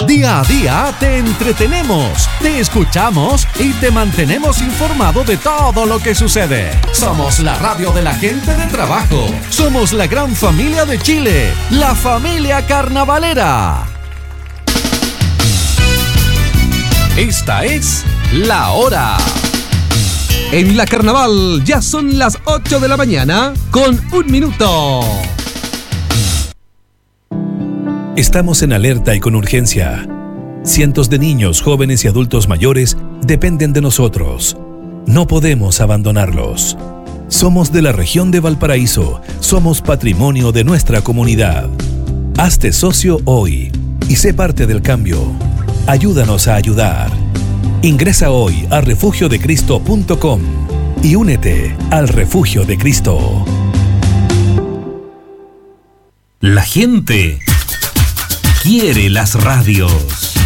Día a día te entretenemos, te escuchamos y te mantenemos informado de todo lo que sucede. Somos la radio de la gente de trabajo. Somos la gran familia de Chile, la familia carnavalera. Esta es La Hora. En la Carnaval ya son las 8 de la mañana con 1 minuto. Estamos en alerta y con urgencia. Cientos de niños, jóvenes y adultos mayores dependen de nosotros. No podemos abandonarlos. Somos de la región de Valparaíso. Somos patrimonio de nuestra comunidad. Hazte socio hoy y sé parte del cambio. Ayúdanos a ayudar. Ingresa hoy a refugiodecristo.com y únete al Refugio de Cristo. La gente quiere las radios.